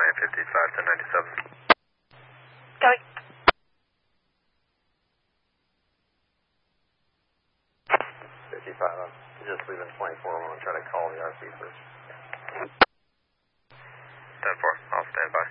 55 1097. Going. 55, I'm just leaving 24. I'm going to try to call the RC first. 10-4, I'll stand by.